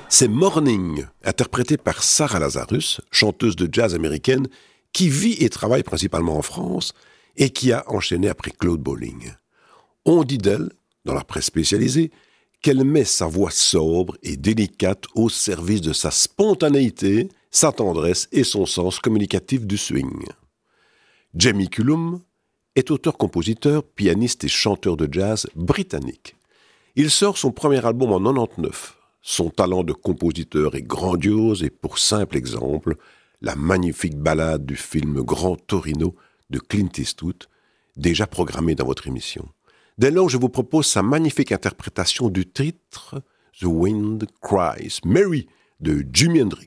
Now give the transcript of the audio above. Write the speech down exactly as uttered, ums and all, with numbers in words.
C'est Morning, interprété par Sarah Lazarus, chanteuse de jazz américaine, qui vit et travaille principalement en France et qui a enchaîné après Claude Bolling. On dit d'elle, dans la presse spécialisée, qu'elle met sa voix sobre et délicate au service de sa spontanéité, sa tendresse et son sens communicatif du swing. Jamie Cullum est auteur-compositeur, pianiste et chanteur de jazz britannique. Il sort son premier album en quatre-vingt-dix-neuf. Son talent de compositeur est grandiose et pour simple exemple, la magnifique ballade du film Grand Torino de Clint Eastwood, déjà programmée dans votre émission. Dès lors, je vous propose sa magnifique interprétation du titre The Wind Cries Mary de Jimi Hendrix.